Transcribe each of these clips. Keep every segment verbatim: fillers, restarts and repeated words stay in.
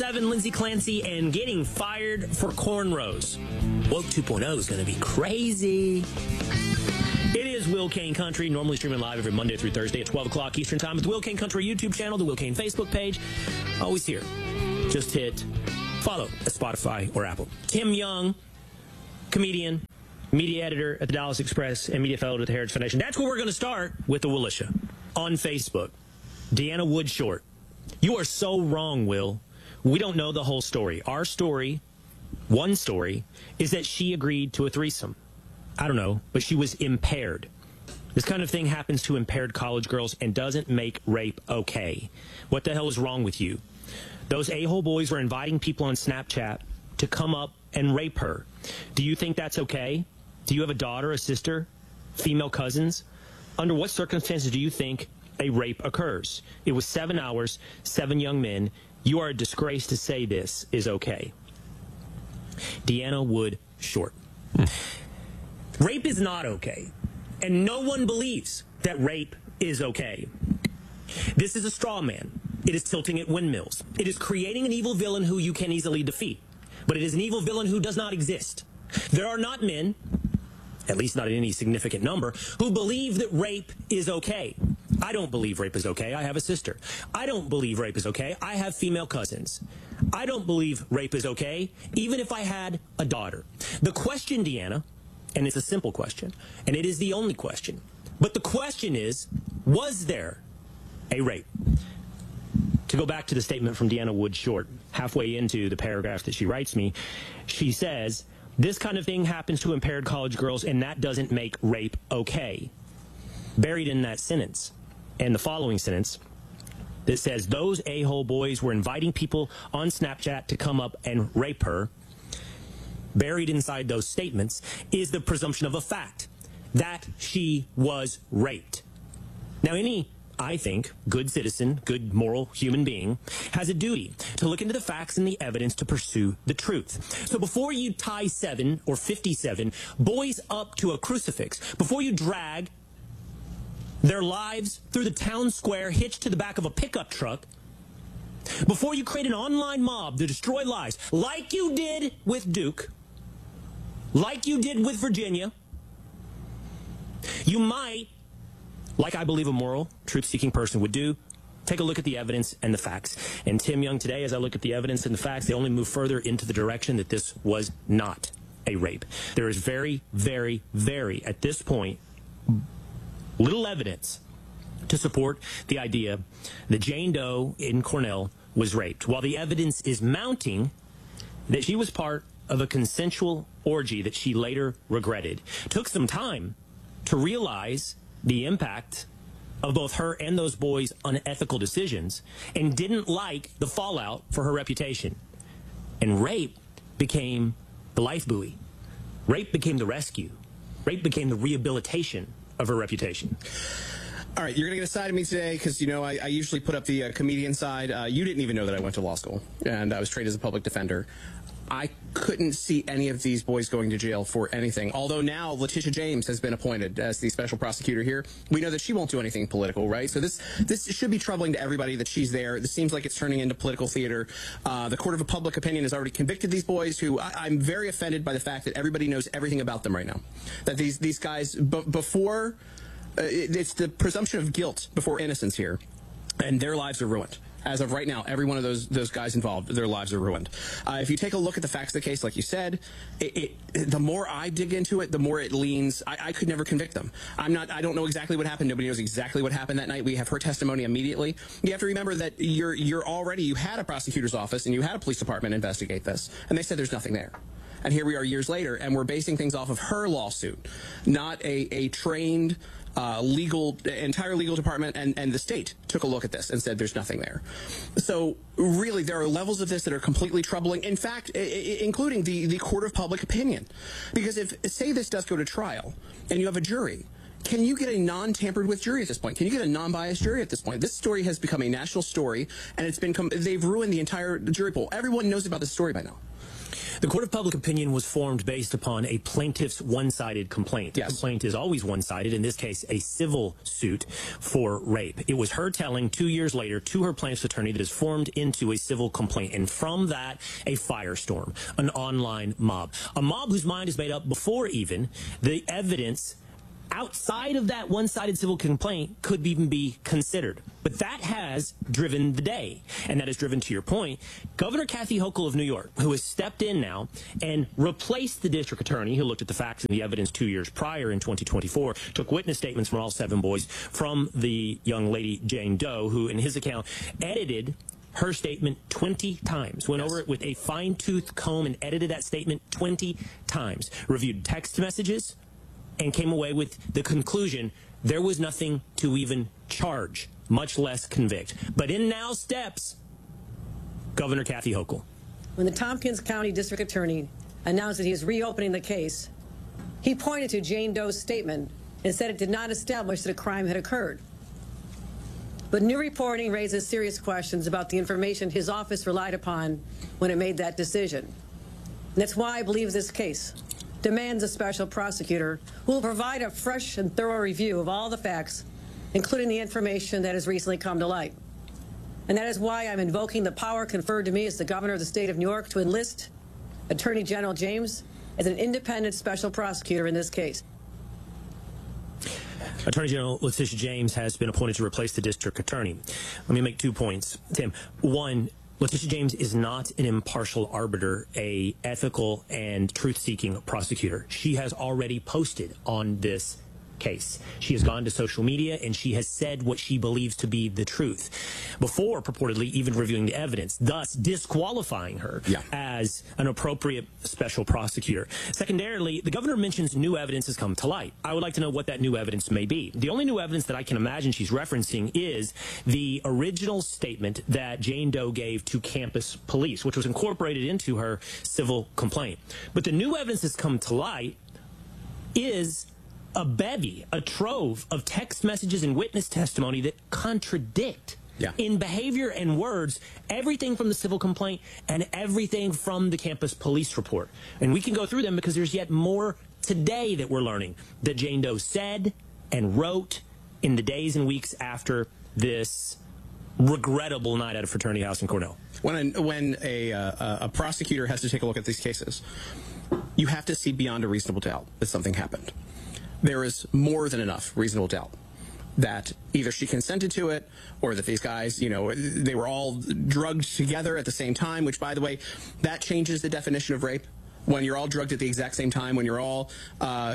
seven, Lindsay Clancy, and getting fired for cornrows. Woke two point oh is going to be crazy. It is Will Kane Country, normally streaming live every Monday through Thursday at twelve o'clock Eastern Time. It's the Will Kane Country YouTube channel, the Will Kane Facebook page. Always here. Just hit follow at Spotify or Apple. Tim Young, comedian, media editor at the Dallas Express, and media fellow at the Heritage Foundation. That's where we're going to start with the Willisha on Facebook. Deanna Wood Short. You are so wrong, Will. We don't know the whole story. Our story, one story, is that she agreed to a threesome. I don't know, but she was impaired. This kind of thing happens to impaired college girls and doesn't make rape okay. What the hell is wrong with you? Those a-hole boys were inviting people on Snapchat to come up and rape her. Do you think that's okay? Do you have a daughter, a sister, female cousins? Under what circumstances do you think a rape occurs? It was seven hours, seven young men. You are a disgrace to say this is okay. Deanna Wood Short. Hmm. Rape is not okay, and no one believes that rape is okay. This is a straw man. It is tilting at windmills. It is creating an evil villain who you can easily defeat, but it is an evil villain who does not exist. There are not men, at least not in any significant number, who believe that rape is okay. I don't believe rape is okay. I have a sister. I don't believe rape is okay. I have female cousins. I don't believe rape is okay, even if I had a daughter. The question, Deanna, and it's a simple question, and it is the only question, but the question is, was there a rape? To go back to the statement from Deanna Wood Short, halfway into the paragraph that she writes me, she says, this kind of thing happens to impaired college girls, and that doesn't make rape okay. Buried in that sentence, and the following sentence, that says, those a-hole boys were inviting people on Snapchat to come up and rape her. Buried inside those statements is the presumption of a fact, that she was raped. Now, any, I think, good citizen, good moral human being has a duty to look into the facts and the evidence to pursue the truth. So before you tie seven or fifty-seven boys up to a crucifix, before you drag their lives through the town square hitched to the back of a pickup truck, before you create an online mob to destroy lives, like you did with Duke, like you did with Virginia, you might, like I believe a moral, truth-seeking person would do, take a look at the evidence and the facts. And Tim Young today, as I look at the evidence and the facts, they only move further into the direction that this was not a rape. There is very, very, very, at this point, little evidence to support the idea that Jane Doe in Cornell was raped, while the evidence is mounting that she was part of a consensual orgy that she later regretted. Took some time to realize the impact of both her and those boys' unethical decisions, and didn't like the fallout for her reputation. And rape became the life buoy. Rape became the rescue. Rape became the rehabilitation of her reputation. All right, you're going to get a side of me today because, you know, I, I usually put up the uh, comedian side. Uh, you didn't even know that I went to law school, and I was trained as a public defender. I couldn't see any of these boys going to jail for anything. Although now Letitia James has been appointed as the special prosecutor here. We know that she won't do anything political, right? So this this should be troubling to everybody that she's there. This seems like it's turning into political theater. Uh, the Court of Public Opinion has already convicted these boys, who I, I'm very offended by the fact that everybody knows everything about them right now. That these, these guys, b before, uh, it, it's the presumption of guilt before innocence here, and their lives are ruined. As of right now, every one of those those guys involved, their lives are ruined. Uh, if you take a look at the facts of the case, like you said, it, it, the more I dig into it, the more it leans. I, I could never convict them. I'm not. I don't know exactly what happened. Nobody knows exactly what happened that night. We have her testimony immediately. You have to remember that you're you're already you had a prosecutor's office and you had a police department investigate this, and they said there's nothing there. And here we are years later, and we're basing things off of her lawsuit, not a a trained. Uh, legal, entire legal department and, and the state took a look at this and said there's nothing there. So really, there are levels of this that are completely troubling. In fact, I, I, including the, the Court of Public Opinion. Because if, say this does go to trial and you have a jury, can you get a non-tampered with jury at this point? Can you get a non-biased jury at this point? This story has become a national story, and it's been, they've ruined the entire jury pool. Everyone knows about this story by now. The court of public opinion was formed based upon a plaintiff's one-sided complaint. Yes. The complaint is always one-sided, in this case, a civil suit for rape. It was her telling two years later to her plaintiff's attorney that is formed into a civil complaint. And from that, a firestorm, an online mob. A mob whose mind is made up before even the evidence outside of that one-sided civil complaint could even be considered. But that has driven the day, and that has driven, to your point, Governor Kathy Hochul of New York, who has stepped in now and replaced the district attorney who looked at the facts and the evidence two years prior in twenty twenty-four, took witness statements from all seven boys, from the young lady Jane Doe, who in his account edited her statement twenty times, went yes. over it with a fine-tooth comb and edited that statement twenty times, reviewed text messages, and came away with the conclusion there was nothing to even charge, much less convict. But in now steps Governor Kathy Hochul. When the Tompkins County District Attorney announced that he is reopening the case, he pointed to Jane Doe's statement and said it did not establish that a crime had occurred. But new reporting raises serious questions about the information his office relied upon when it made that decision. And that's why I believe this case demands a special prosecutor who will provide a fresh and thorough review of all the facts, including the information that has recently come to light. And that is why I'm invoking the power conferred to me as the governor of the state of New York to enlist Attorney General James as an independent special prosecutor in this case. Attorney General Letitia James has been appointed to replace the district attorney. Let me make two points, Tim. One, Letitia James is not an impartial arbiter, a ethical and truth-seeking prosecutor. She has already posted on this case. She has gone to social media and she has said what she believes to be the truth before purportedly even reviewing the evidence, thus disqualifying her yeah. as an appropriate special prosecutor. Secondarily, the governor mentions new evidence has come to light. I would like to know what that new evidence may be. The only new evidence that I can imagine she's referencing is the original statement that Jane Doe gave to campus police, which was incorporated into her civil complaint. But the new evidence that's come to light is a bevy, a trove of text messages and witness testimony that contradict yeah. in behavior and words everything from the civil complaint and everything from the campus police report. And we can go through them because there's yet more today that we're learning that Jane Doe said and wrote in the days and weeks after this regrettable night at a fraternity house in Cornell. When a, when a, uh, a prosecutor has to take a look at these cases, you have to see beyond a reasonable doubt that something happened. There is more than enough reasonable doubt that either she consented to it or that these guys, you know, they were all drugged together at the same time, which, by the way, that changes the definition of rape. When you're all drugged at the exact same time, when you're all uh,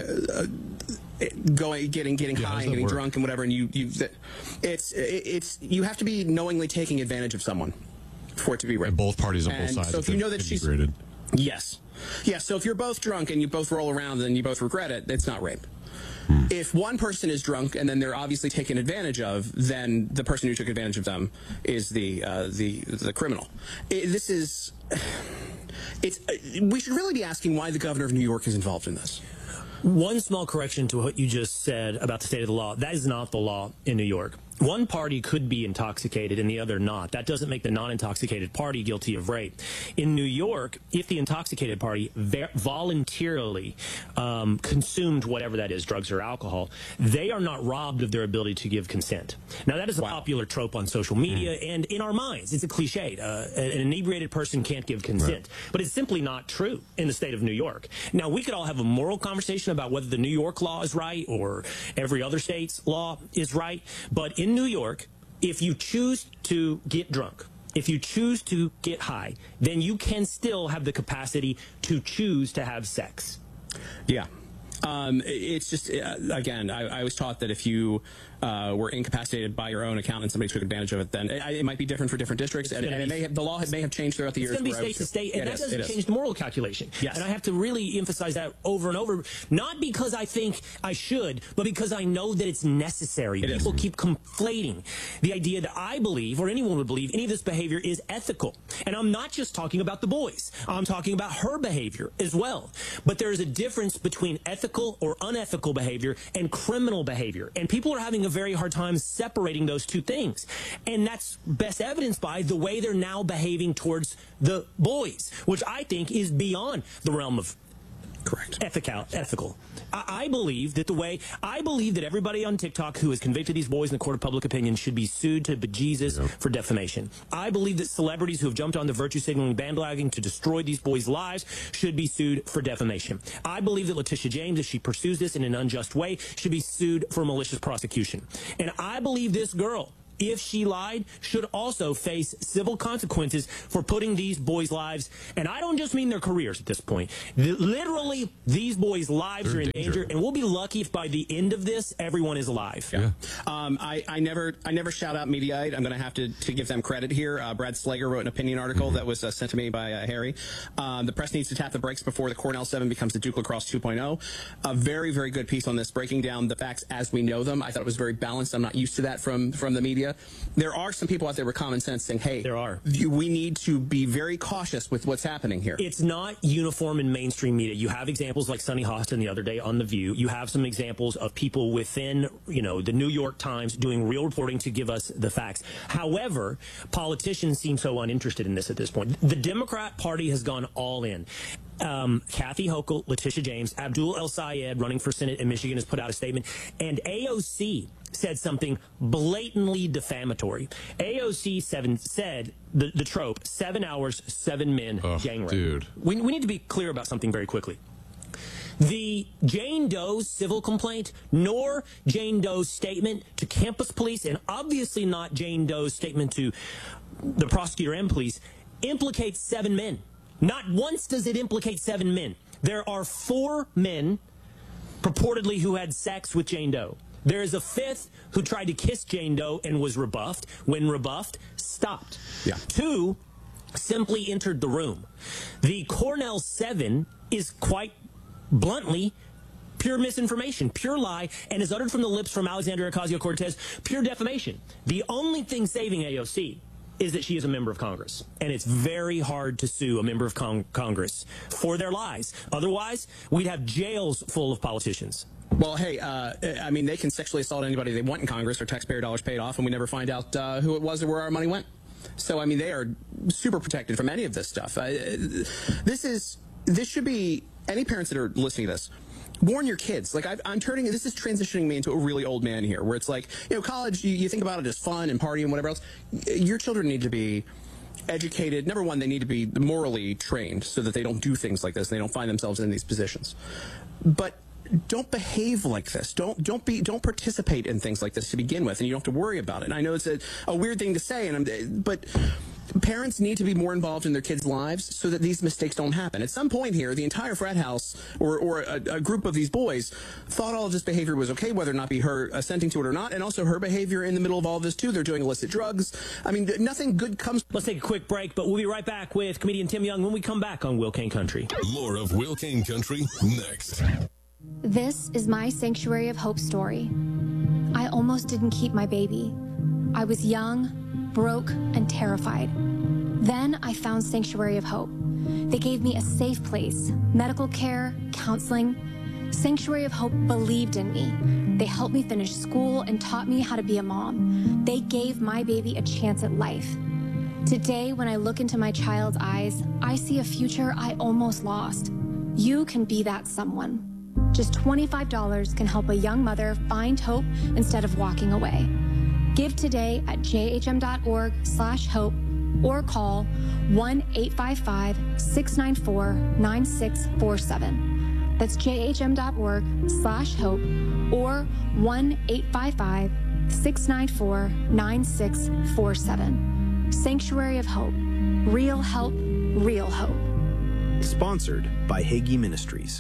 going, getting, getting yeah, high and getting work? drunk and whatever, and you, you, it's, it's, you have to be knowingly taking advantage of someone for it to be rape. And both parties on and both sides. So if you know that she's integrated. yes, yes. So if you're both drunk and you both roll around and you both regret it, it's not rape. If one person is drunk and then they're obviously taken advantage of, then the person who took advantage of them is the uh, the the criminal. It, this is it's. We should really be asking why the governor of New York is involved in this. One small correction to what you just said about the state of the law. That is not the law in New York. One party could be intoxicated and the other not. That doesn't make the non-intoxicated party guilty of rape. In New York, if the intoxicated party voluntarily um, consumed whatever that is, drugs or alcohol, they are not robbed of their ability to give consent. Now, that is a wow. popular trope on social media mm. and in our minds. It's a cliche. Uh, an inebriated person can't give consent. Right. But it's simply not true in the state of New York. Now, we could all have a moral conversation about whether the New York law is right or every other state's law is right, but in In New York, if you choose to get drunk, if you choose to get high, then you can still have the capacity to choose to have sex. Yeah. Um, it's just, uh, again, I, I was taught that if you uh, were incapacitated by your own account and somebody took advantage of it, then it, it might be different for different districts, and, and it may have, the law may have changed throughout the years. It's going to be state to state, and it that is, doesn't change the moral calculation. Yes. And I have to really emphasize that over and over, not because I think I should, but because I know that it's necessary. It People is. keep conflating the idea that I believe, or anyone would believe, any of this behavior is ethical. And I'm not just talking about the boys. I'm talking about her behavior as well. But there is a difference between ethical or unethical behavior and criminal behavior. And people are having having a very hard time separating those two things. And that's best evidenced by the way they're now behaving towards the boys, which I think is beyond the realm of Correct. Ethical, ethical. I, I believe that the way, I believe that everybody on TikTok who has convicted these boys in the court of public opinion should be sued to bejesus yep. for defamation. I believe that celebrities who have jumped on the virtue signaling bandwagon to destroy these boys' lives should be sued for defamation. I believe that Letitia James, if she pursues this in an unjust way, should be sued for malicious prosecution. And I believe this girl, if she lied, should also face civil consequences for putting these boys' lives, and I don't just mean their careers at this point. Literally, these boys' lives They're are in danger. danger, and we'll be lucky if by the end of this, everyone is alive. Yeah. Um, I, I never I never shout out Mediaite. I'm going to have to to give them credit here. Uh, Brad Slager wrote an opinion article mm-hmm. that was uh, sent to me by uh, Harry. Um, the press needs to tap the brakes before the Cornell seven becomes the Duke Lacrosse two point oh. A very, very good piece on this, breaking down the facts as we know them. I thought it was very balanced. I'm not used to that from, from the media. There are some people out there with common sense saying, hey, there are. we need to be very cautious with what's happening here. It's not uniform in mainstream media. You have examples like Sonny Hostin the other day on The View. You have some examples of people within, you know, the New York Times doing real reporting to give us the facts. However, politicians seem so uninterested in this at this point. The Democrat Party has gone all in. Um, Kathy Hochul, Letitia James, Abdul El Sayed, running for Senate in Michigan, has put out a statement, and A O C said something blatantly defamatory. A O C seven said the, the trope, seven hours, seven men, oh, gang rape. Dude. We, we need to be clear about something very quickly. The Jane Doe's civil complaint, nor Jane Doe's statement to campus police, and obviously not Jane Doe's statement to the prosecutor and police, implicates seven men. Not once does it implicate seven men. There are four men purportedly who had sex with Jane Doe. There is a fifth who tried to kiss Jane Doe and was rebuffed. When rebuffed, stopped. Yeah. Two simply entered the room. The Cornell seven is quite bluntly pure misinformation, pure lie, and is uttered from the lips from Alexandria Ocasio-Cortez, pure defamation. The only thing saving A O C is that she is a member of Congress. And it's very hard to sue a member of con Congress for their lies. Otherwise, we'd have jails full of politicians. Well, hey, uh, I mean, they can sexually assault anybody they want in Congress, or taxpayer dollars paid off, and we never find out uh, who it was or where our money went. So, I mean, they are super protected from any of this stuff. Uh, this is, this should be, any parents that are listening to this, warn your kids. Like, I've, I'm turning, this is transitioning me into a really old man here, where it's like, you know, college, you, you think about it as fun and party and whatever else. Your children need to be educated. Number one, they need to be morally trained so that they don't do things like this and they don't find themselves in these positions. But don't behave like this. Don't don't be don't participate in things like this to begin with, and you don't have to worry about it. And I know it's a, a weird thing to say, and I'm, but parents need to be more involved in their kids' lives so that these mistakes don't happen. At some point here, the entire frat house or, or a, a group of these boys thought all of this behavior was okay, whether or not be her assenting to it or not, and also her behavior in the middle of all of this, too. They're doing illicit drugs. I mean, nothing good comes... Let's take a quick break, but we'll be right back with comedian Tim Young when we come back on Will Kane Country. More of Will Kane Country next. This is my Sanctuary of Hope story. I almost didn't keep my baby. I was young, broke, and terrified. Then I found Sanctuary of Hope. They gave me a safe place, medical care, counseling. Sanctuary of Hope believed in me. They helped me finish school and taught me how to be a mom. They gave my baby a chance at life. Today, when I look into my child's eyes, I see a future I almost lost. You can be that someone. Just twenty-five dollars can help a young mother find hope instead of walking away. Give today at jhm.org slash hope or call one eight five five, six nine four, nine six four seven. That's jhm.org slash hope or one eight five five, six nine four, nine six four seven. Sanctuary of Hope. Real help, real hope. Sponsored by Hagee Ministries.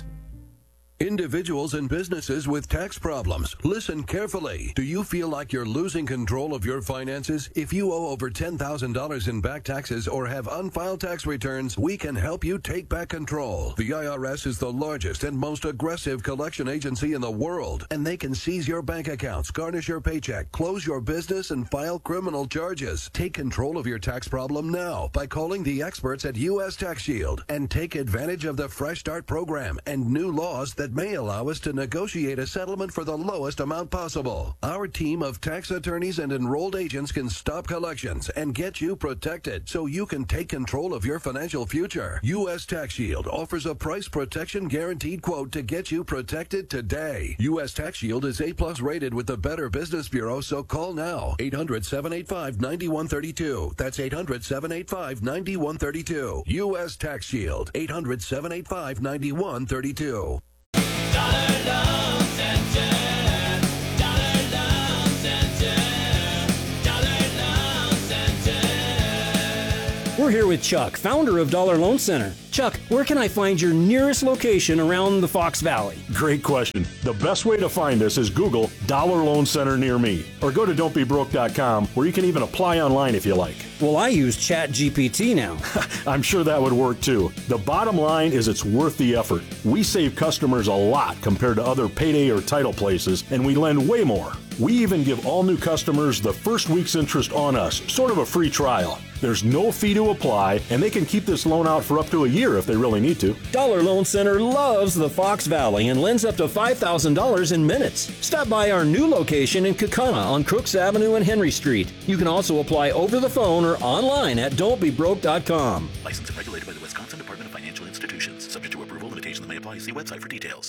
Individuals and businesses with tax problems, listen carefully. Do you feel like you're losing control of your finances? If you owe over ten thousand dollars in back taxes or have unfiled tax returns, we can help you take back control. The I R S is the largest and most aggressive collection agency in the world, and they can seize your bank accounts, garnish your paycheck, close your business, and file criminal charges. Take control of your tax problem now by calling the experts at U S Tax Shield and take advantage of the Fresh Start program and new laws that that may allow us to negotiate a settlement for the lowest amount possible. Our team of tax attorneys and enrolled agents can stop collections and get you protected so you can take control of your financial future. U S Tax Shield offers a price protection guaranteed quote to get you protected today. U S Tax Shield is A plus rated with the Better Business Bureau, so call now. eight hundred, seven eight five, nine one three two. That's eight hundred, seven eight five, nine one three two. U S Tax Shield. eight hundred, seven eight five, nine one three two. Dollar Loan Center. Dollar Loan Center. Dollar Loan Center. We're here with Chuck, founder of Dollar Loan Center. Chuck, where can I find your nearest location around the Fox Valley? Great question. The best way to find us is Google Dollar Loan Center near me, or go to don't be broke dot com, where you can even apply online if you like. Well, I use Chat G P T now. I'm sure that would work too. The bottom line is it's worth the effort. We save customers a lot compared to other payday or title places, and we lend way more. We even give all new customers the first week's interest on us, sort of a free trial. There's no fee to apply, and they can keep this loan out for up to a year if they really need to. Dollar Loan Center loves the Fox Valley and lends up to five thousand dollars in minutes. Stop by our new location in Kaukauna on Crooks Avenue and Henry Street. You can also apply over the phone or online at don't be broke dot com. Licensed and regulated by the Wisconsin Department of Financial Institutions. Subject to approval, limitations may apply. See website for details.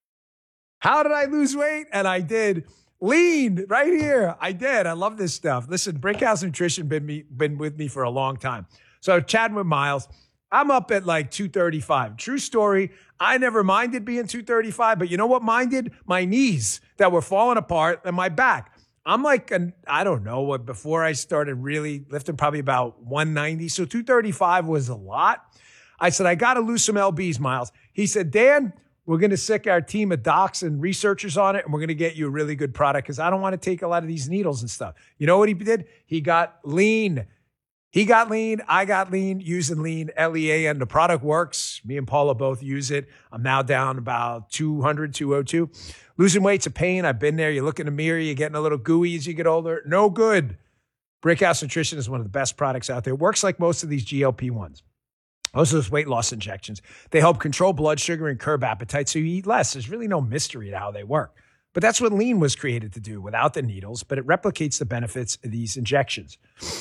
How did I lose weight? And I did. Lean right here. I did. I love this stuff. Listen, Brickhouse Nutrition been me been with me for a long time. So chatting with Miles, I'm up at like two thirty-five. True story. I never minded being two thirty-five, but you know what minded? My knees that were falling apart and my back. I'm like, an, I don't know what, before I started really lifting, probably about one ninety. So two thirty-five was a lot. I said, I got to lose some L Bs, Miles. He said, Dan, we're going to sick our team of docs and researchers on it, and we're going to get you a really good product because I don't want to take a lot of these needles and stuff. You know what he did? He got lean. He got lean. I got lean using lean, L E A N. The product works. Me and Paula both use it. I'm now down about two hundred, two oh two. Losing weight's a pain. I've been there. You look in the mirror, you're getting a little gooey as you get older. No good. Brickhouse Nutrition is one of the best products out there. It works like most of these G L P ones. Most of those weight loss injections. They help control blood sugar and curb appetite so you eat less. There's really no mystery to how they work. But that's what lean was created to do without the needles, but it replicates the benefits of these injections.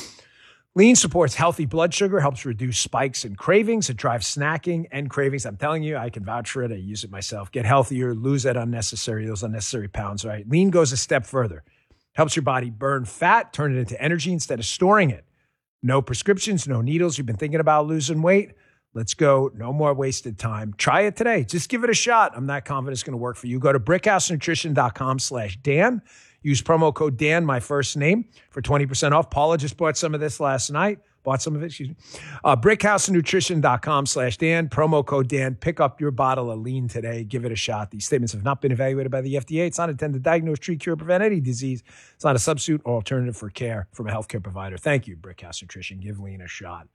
Lean supports healthy blood sugar, helps reduce spikes and cravings. It drives snacking and cravings. I'm telling you, I can vouch for it. I use it myself. Get healthier, lose that unnecessary, those unnecessary pounds, right? Lean goes a step further. Helps your body burn fat, turn it into energy instead of storing it. No prescriptions, no needles. You've been thinking about losing weight? Let's go. No more wasted time. Try it today. Just give it a shot. I'm not confident it's going to work for you. Go to brickhousenutrition.com slash Dan. Use promo code Dan, my first name, for twenty percent off. Paula just bought some of this last night. Bought some of it, excuse me. Uh, brickhousenutrition.com slash Dan. Promo code Dan. Pick up your bottle of lean today. Give it a shot. These statements have not been evaluated by the F D A. It's not intended to diagnose, treat, cure, prevent any disease. It's not a substitute or alternative for care from a healthcare provider. Thank you, Brickhouse Nutrition. Give lean a shot.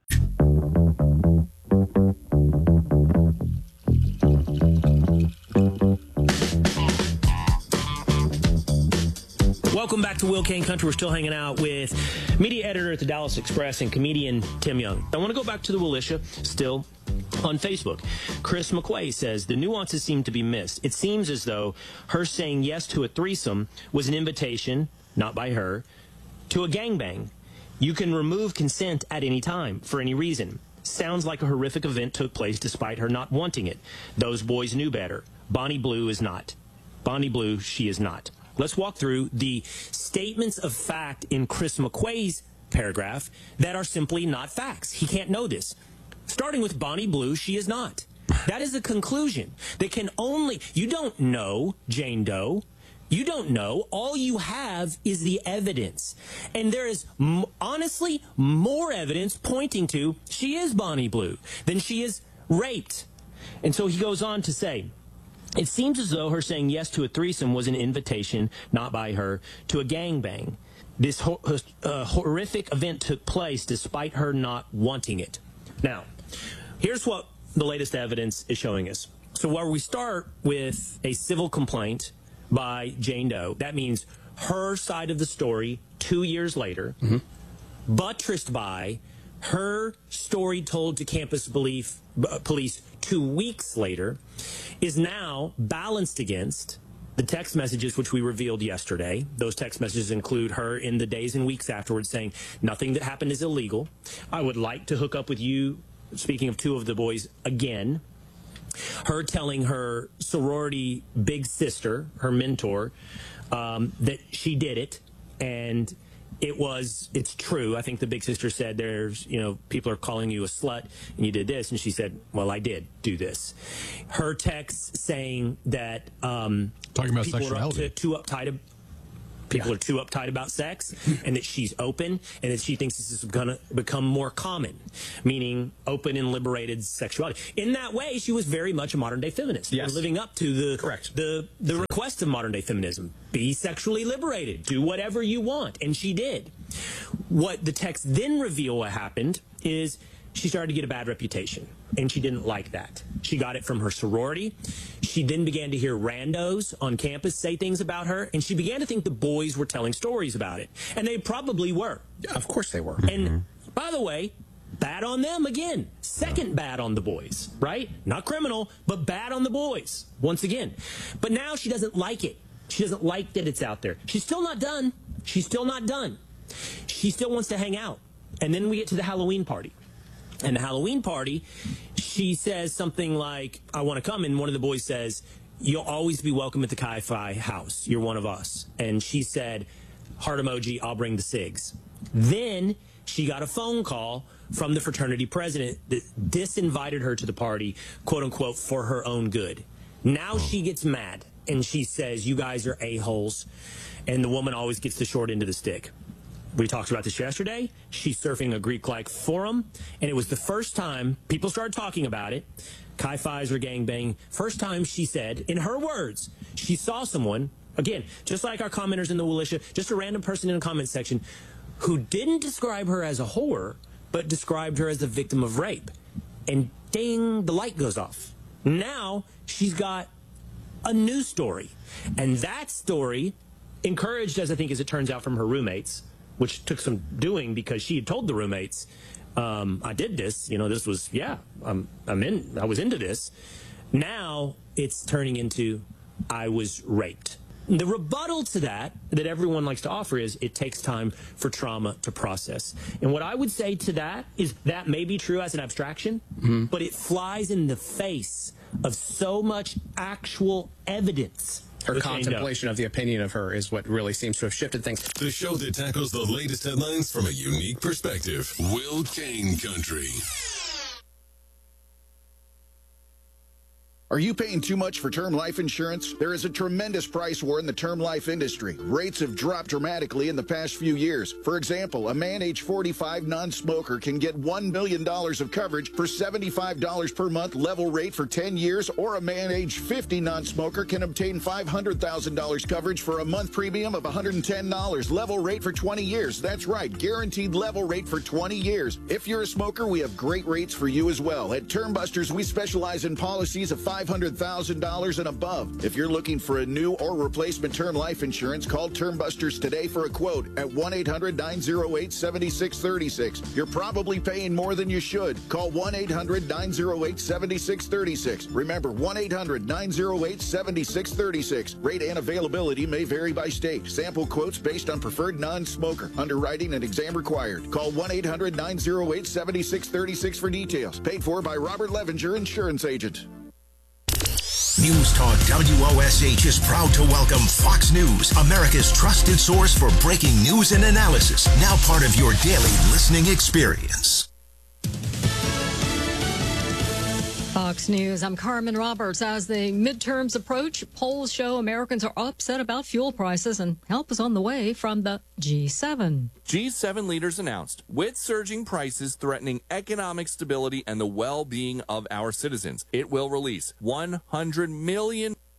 Welcome back to Will Kane Country. We're still hanging out with media editor at the Dallas Express and comedian Tim Young. I want to go back to the Willisha still on Facebook. Chris McQuay says, the nuances seem to be missed. It seems as though her saying yes to a threesome was an invitation, not by her, to a gangbang. You can remove consent at any time for any reason. Sounds like a horrific event took place despite her not wanting it. Those boys knew better. Bonnie Blue is not. Bonnie Blue, she is not. Let's walk through the statements of fact in Chris McQuay's paragraph that are simply not facts. He can't know this. Starting with Bonnie Blue, she is not. That is a conclusion. They can only, you don't know Jane Doe. You don't know. All you have is the evidence. And there is m- honestly more evidence pointing to she is Bonnie Blue than she is raped. And so he goes on to say, it seems as though her saying yes to a threesome was an invitation, not by her, to a gangbang. This ho- uh, horrific event took place despite her not wanting it. Now, here's what the latest evidence is showing us. So where we start with a civil complaint by Jane Doe, that means her side of the story two years later, mm-hmm. buttressed by Her story told to campus belief, uh, police two weeks later is now balanced against the text messages which we revealed yesterday. Those text messages include her in the days and weeks afterwards saying nothing that happened is illegal. I would like to hook up with you, speaking of two of the boys, again. Her telling her sorority big sister, her mentor, um, that she did it, and it was, it's true. I think the big sister said, there's, you know, people are calling you a slut and you did this. And she said, well, I did do this. Her text saying that um, talking about people sexuality. are up to, too uptight. People Yeah. are too uptight about sex, and that she's open, and that she thinks this is going to become more common, meaning open and liberated sexuality. In that way, she was very much a modern-day feminist. Yes. Living up to the Correct. the the request of modern-day feminism: be sexually liberated, do whatever you want, and she did. What the text then reveal what happened is she started to get a bad reputation, and she didn't like that. She got it from her sorority. She then began to hear randos on campus say things about her, and she began to think the boys were telling stories about it. And they probably were. Of course they were. And by the way, bad on them again. Second bad on the boys, right? Not criminal, but bad on the boys, once again. But now she doesn't like it. She doesn't like that it's out there. She's still not done. She's still not done. She still wants to hang out. And then we get to the Halloween party. And the Halloween party, she says something like, I want to come. And one of the boys says, you'll always be welcome at the Chi Phi house. You're one of us. And she said, heart emoji, I'll bring the cigs. Then she got a phone call from the fraternity president that disinvited her to the party, quote unquote, for her own good. Now she gets mad and she says, you guys are a-holes. And the woman always gets the short end of the stick. We talked about this yesterday. She's surfing a Greek-like forum, and it was the first time people started talking about it. Chi Phi's were gangbang. First time she said, in her words, she saw someone, again, just like our commenters in the Willisha, just a random person in the comment section, who didn't describe her as a whore, but described her as a victim of rape. And ding, the light goes off. Now she's got a new story. And that story, encouraged, as I think as it turns out, from her roommates, which took some doing because she had told the roommates, um, I did this, you know, this was, yeah, I'm, I'm in, I was into this. Now it's turning into, I was raped. The rebuttal to that, that everyone likes to offer is, it takes time for trauma to process. And what I would say to that is that may be true as an abstraction, mm-hmm. but it flies in the face of so much actual evidence. Her contemplation of the opinion of her is what really seems to have shifted things. The show that tackles the latest headlines from a unique perspective. Will Kane Country. Are you paying too much for term life insurance? There is a tremendous price war in the term life industry. Rates have dropped dramatically in the past few years. For example, a man age forty-five non-smoker can get one million dollars of coverage for seventy-five dollars per month level rate for ten years, or a man age fifty non-smoker can obtain five hundred thousand dollars coverage for a month premium of one hundred ten dollars level rate for twenty years. That's right, guaranteed level rate for twenty years. If you're a smoker, we have great rates for you as well. At Term Busters, we specialize in policies of five hundred thousand dollars and above. If you're looking for a new or replacement term life insurance, call Term Busters today for a quote at one eight hundred nine oh eight seven six three six. You're probably paying more than you should. Call one eight hundred nine oh eight seven six three six. Remember, one eight hundred nine oh eight seven six three six. Rate and availability may vary by state. Sample quotes based on preferred non-smoker. Underwriting and exam required. Call one eight hundred nine oh eight seven six three six for details. Paid for by Robert Levenger, Insurance Agent. News Talk W O S H is proud to welcome Fox News, America's trusted source for breaking news and analysis. Now part of your daily listening experience. Fox News, I'm Carmen Roberts. As the midterms approach, polls show Americans are upset about fuel prices, and help is on the way from the G seven. G seven leaders announced, with surging prices threatening economic stability and the well-being of our citizens, it will release one hundred million